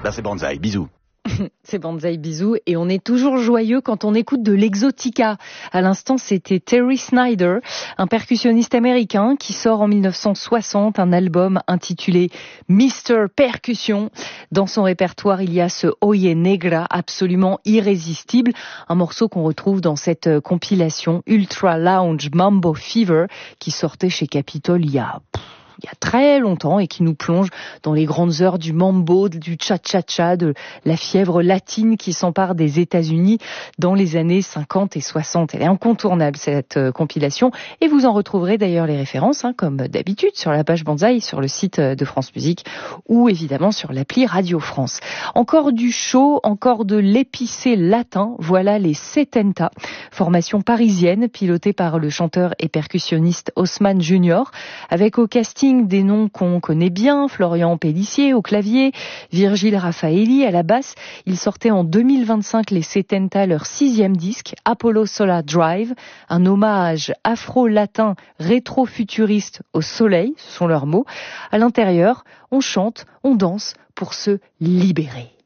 Ça c'est Banzai, bisous. C'est Banzai, bisous. Et on est toujours joyeux quand on écoute de l'exotica. À l'instant, c'était Terry Snyder, un percussionniste américain qui sort en 1960 un album intitulé Mr. Percussion. Dans son répertoire, il y a ce Oye Negra absolument irrésistible, un morceau qu'on retrouve dans cette compilation Ultra Lounge Mambo Fever qui sortait chez Capitol il y a très longtemps et qui nous plonge dans les grandes heures du mambo, du cha-cha-cha, de la fièvre latine qui s'empare des États-Unis dans les années 50 et 60. Elle est incontournable, cette compilation, et vous en retrouverez d'ailleurs les références, comme d'habitude, sur la page Banzai, sur le site de France Musique ou évidemment sur l'appli Radio France. Encore du chaud, encore de l'épicé latin, voilà les Setenta, formation parisienne pilotée par le chanteur et percussionniste Haussmann Junior, avec au casting des noms qu'on connaît bien, Florian Pellissier au clavier, Virgile Raffaelli à la basse. Ils sortaient en 2025 les Setenta leur 6e disque, Apollo Solar Drive, un hommage afro-latin rétro-futuriste au soleil, ce sont leurs mots. À l'intérieur, on chante, on danse pour se libérer.